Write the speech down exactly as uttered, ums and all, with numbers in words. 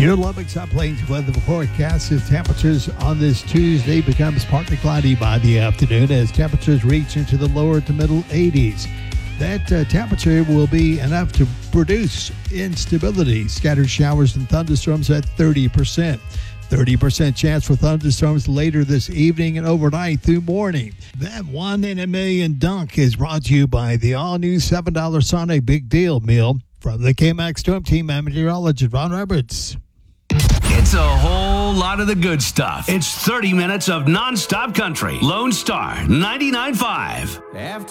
Your Lubbock's Hot Plains weather forecast is temperatures on this Tuesday becomes partly cloudy by the afternoon as temperatures reach into the lower to middle eighties. That uh, temperature will be enough to produce instability. Scattered showers and thunderstorms at thirty percent. thirty percent chance for thunderstorms later this evening and overnight through morning. That one in a million dunk is brought to you by the all-new seven dollar Sonic Big Deal Meal. From the K-Max Storm Team, I'm meteorologist Ron Roberts. It's a whole lot of the good stuff. It's thirty minutes of nonstop country. Lone Star ninety-nine point five. After